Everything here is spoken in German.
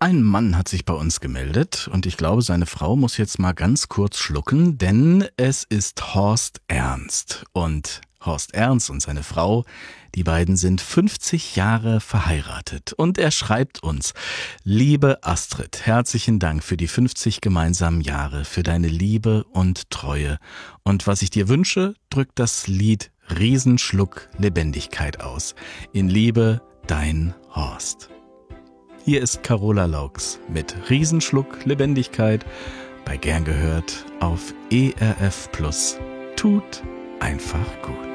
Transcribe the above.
Ein Mann hat sich bei uns gemeldet und ich glaube, seine Frau muss jetzt mal ganz kurz schlucken, denn es ist Horst Ernst. Und Horst Ernst und seine Frau, die beiden sind 50 Jahre verheiratet. Und er schreibt uns: Liebe Astrid, herzlichen Dank für die 50 gemeinsamen Jahre, für deine Liebe und Treue. Und was ich dir wünsche, drückt das Lied Riesenschluck Lebendigkeit aus. In Liebe, dein Horst. Hier ist Carola Laux mit Riesenschluck Lebendigkeit bei Gern gehört auf ERF Plus. Tut einfach gut.